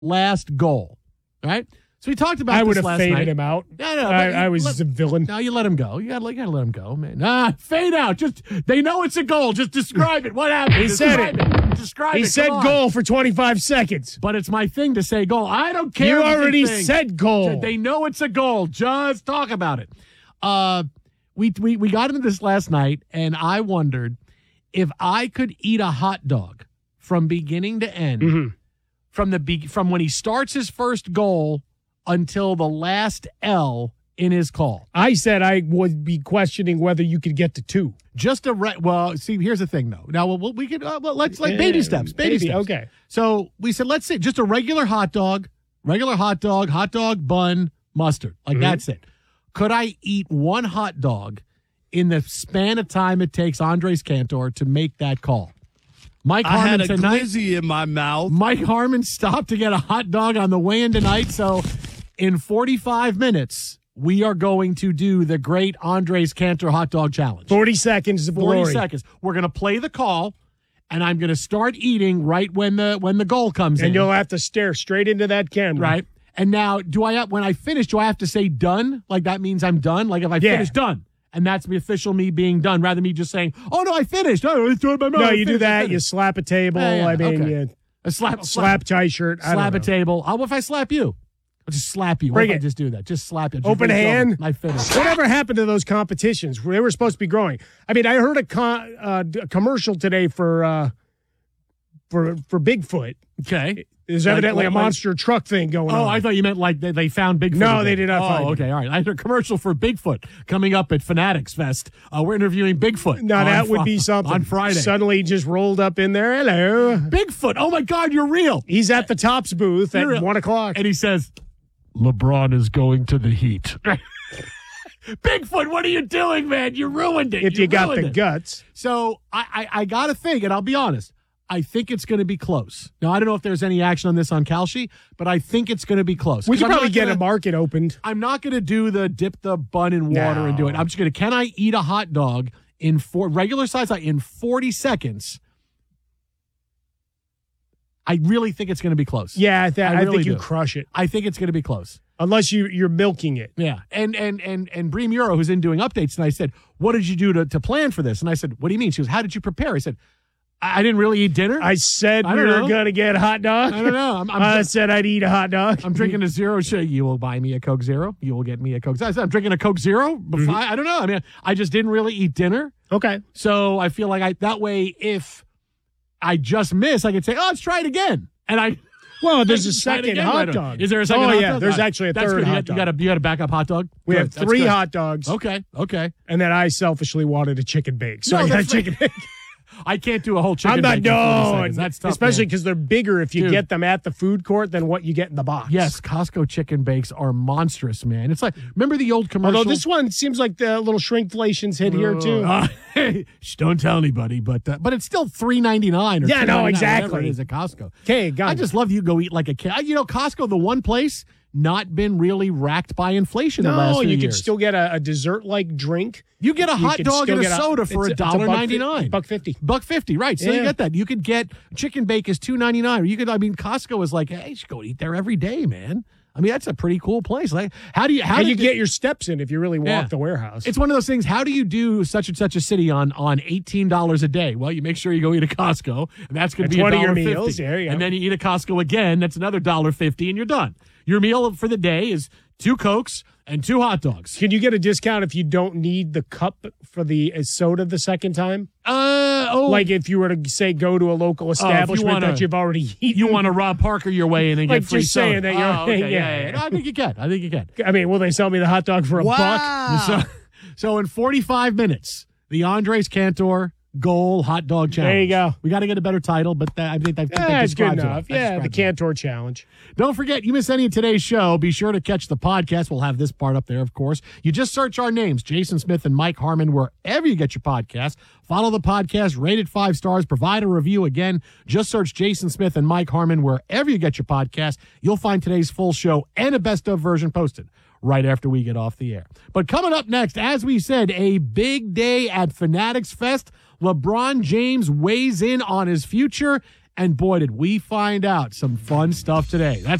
last goal, right? So we talked about I this would have last faded night. him out. No, I was a villain. No, you let him go. You gotta let him go, man. Fade out. Just they know it's a goal. Just describe it. What happened? He said it. Describe He it. said Come on. goal for 25 seconds. But it's my thing to say goal. I don't care. You what already think. said goal. They know it's a goal. Just talk about it. We got into this last night, and I wondered if I could eat a hot dog from beginning to end, from when he starts his first goal until the last L in his call. I said I would be questioning whether you could get to 2. Just well, see, here's the thing, though. Now, we could let's baby steps, baby steps. Okay. So we said, let's say just a regular hot dog, hot dog bun, mustard. That's it. Could I eat one hot dog in the span of time it takes Andres Cantor to make that call? Mike Harmon I had a tonight, glizzy in my mouth. Mike Harmon stopped to get a hot dog on the way in tonight. So in 45 minutes, we are going to do the great Andres Cantor hot dog challenge. 40 seconds of 40 glory. seconds. We're going to play the call, and I'm going to start eating right when the goal comes in. And you'll have to stare straight into that camera. Right. And now, when I finish, do I have to say done? Like that means I'm done? Like if I finish, done. And that's the official me being done, rather than me just saying, oh, no, I finished. Oh, it's doing my mouth. No, you do that. You slap a table. I mean, okay. A slap T-shirt. Slap a table. What if I slap you? I'll just slap you. Bring What if it. I just do that? Just slap you. Just Open hand. I finished. Whatever happened to those competitions? They were supposed to be growing. I mean, I heard a commercial today for Bigfoot. Okay. There's evidently a monster truck thing going on. Oh, I thought you meant like they found Bigfoot. No, again. they did not find him. Okay, all right. I heard a commercial for Bigfoot coming up at Fanatics Fest. We're interviewing Bigfoot. No, that would be something. On Friday. Suddenly just rolled up in there. Hello. Bigfoot. Oh, my God, you're real. He's at the Topps booth at You're real. 1 o'clock. And he says, LeBron is going to the Heat. Bigfoot, what are you doing, man? You ruined it. If you got ruined the it. guts. So I got to think, and I'll be honest, I think it's going to be close. Now, I don't know if there's any action on this on Kalshi, but I think it's going to be close. We should I'm probably not get gonna- a market opened. I'm not going to do the dip the bun in water and do it. I'm just going to, can I eat a hot dog in regular size in 40 seconds? I really think it's going to be close. Yeah, I really think you do. crush it. I think it's going to be close. Unless you're milking it. Yeah. And Bree Muro, who's in doing updates, and I said, what did you do to plan for this? And I said, what do you mean? She goes, how did you prepare? I said, I didn't really eat dinner. I said I we don't were know. going to get a hot dog. I don't know. I said I'd eat a hot dog. I'm drinking a Zero. You will buy me a Coke Zero. You will get me a Coke Zero. I said, I'm drinking a Coke Zero. Before, I don't know. I mean, I just didn't really eat dinner. Okay. So I feel like that way, if I just miss, I could say, oh, let's try it again. And Well, there's a just try it second again, hot right? dog. Is there a second hot dog? There's All right. actually a That's third good. hot dog. You got a backup hot dog? We Good. have That's 3 good. hot dogs. Okay. And then I selfishly wanted a chicken bake. So No, I got a that's chicken bake. I can't do a whole chicken I'm not bake in 40 doing. seconds. That's tough, Especially man. because they're bigger if you Dude. get them at the food court than what you get in the box. Yes, Costco chicken bakes are monstrous, man. It's like, remember the old commercial? Although this one seems like the little shrinkflation's hit here too. Shh, don't tell anybody, but it's still $3.99 or Yeah, no, $2.99, exactly. whatever it is at Costco. Okay, got I it. just love you go eat like a kid. You know, Costco, the one place not been really racked by inflation the last No, few you years. can still get a dessert-like drink. You get a hot can dog still and a get soda for it's a $1.99. $1.50. $1.50, right? So you Yeah. get that. You could get chicken bake is $2.99. Or you could. I mean, Costco is like, hey, you should go eat there every day, man. I mean, that's a pretty cool place. Like, how do you get your steps in if you really walk Yeah. the warehouse? It's one of those things. How do you do such and such a city on $18 a day? Well, you make sure you go eat a Costco, and that's going to be 20 of your $1.50. meals. There you go. And then you eat a Costco again. That's another $1.50, and you're done. Your meal for the day is 2 Cokes and 2 hot dogs. Can you get a discount if you don't need the cup for the soda the second time? Like if you were to say go to a local establishment that you've already eaten. You want to Rob Parker your way in and Like get free just saying soda. that you're- okay, yeah. No, I think you can. I mean, will they sell me the hot dog for a buck? So in 45 minutes, the Andres Cantor goal hot dog challenge. There you go. We got to get a better title, but I think that It's good describes it. enough. That Yeah, the describes it. Cantor Challenge. Don't forget, you miss any of today's show, be sure to catch the podcast. We'll have this part up there, of course. You just search our names, Jason Smith and Mike Harmon, wherever you get your podcast. Follow the podcast, rate it 5 stars, provide a review. Again, just search Jason Smith and Mike Harmon wherever you get your podcast. You'll find today's full show and a best-of version posted right after we get off the air. But coming up next, as we said, a big day at Fanatics Fest. LeBron James weighs in on his future, And boy, did we find out some fun stuff today. That's